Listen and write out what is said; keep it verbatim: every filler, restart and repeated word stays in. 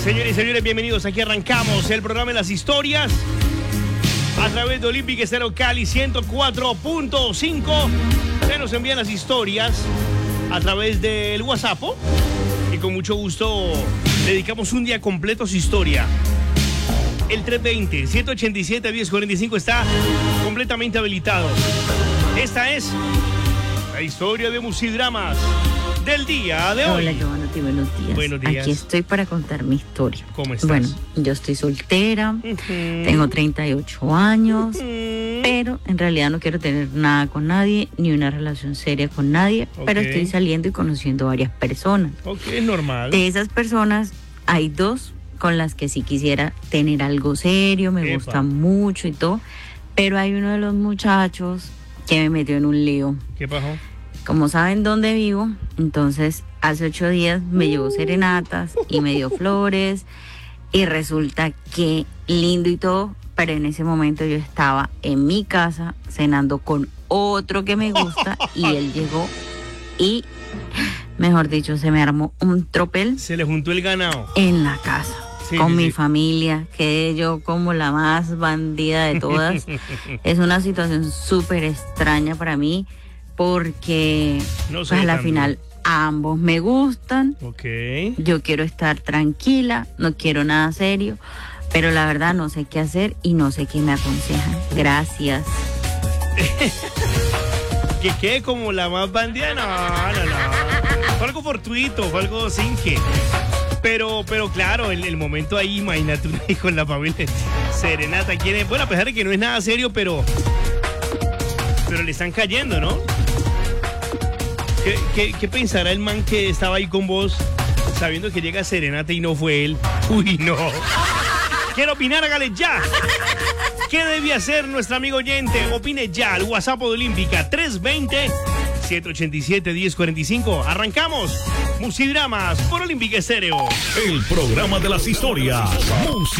Señores y señores, bienvenidos. Aquí arrancamos el programa de las historias a través de Olympic Estéreo Cali ciento cuatro punto cinco. Se nos envían las historias a través del WhatsApp y con mucho gusto dedicamos un día completo a su historia. El tres veinte, siete ochenta y siete, diez cuarenta y cinco está completamente habilitado. Esta es la historia de Musidramas del día de hoy. Hola, Giovanni, buenos días. Buenos días. Aquí estoy para contar mi historia. ¿Cómo estás? Bueno, yo estoy soltera, uh-huh. Tengo treinta y ocho años, uh-huh. Pero en realidad no quiero tener nada con nadie, ni una relación seria con nadie, okay. Pero estoy saliendo y conociendo varias personas. Ok, es normal. De esas personas, hay dos con las que sí quisiera tener algo serio, me Epa. gustan mucho y todo, pero hay uno de los muchachos que me metió en un lío. ¿Qué pasó? Como saben dónde vivo, entonces hace ocho días me llevó serenatas y me dio flores y resulta que lindo y todo, pero en ese momento yo estaba en mi casa cenando con otro que me gusta y él llegó y, mejor dicho, se me armó un tropel. Se le juntó el ganado. En la casa. Sí, con sí, mi sí. familia, quedé yo como la más bandida de todas. Es una situación súper extraña para mí porque no pues a la final ambos me gustan. Okay. Yo quiero estar tranquila, no quiero nada serio, pero la verdad no sé qué hacer y no sé qué me aconsejan. Gracias. Que quede como la más bandida, no, no, no. Fue algo fortuito, fue algo sin que. Pero, pero claro, el, el momento ahí, imagínate una ahí con la familia. Serenata, quiere, bueno, a pesar de que no es nada serio, pero pero le están cayendo, ¿no? ¿Qué, qué, qué pensará el man que estaba ahí con vos sabiendo que llega Serenata y no fue él? Uy, no. ¿Quiere opinar? Hágale ya. ¿Qué debe hacer nuestro amigo oyente? Opine ya al WhatsApp de Olímpica tres veinte, siete ochenta y siete, diez cuarenta y cinco. Arrancamos. Musidramas por Olímpica Estéreo. El programa de las historias.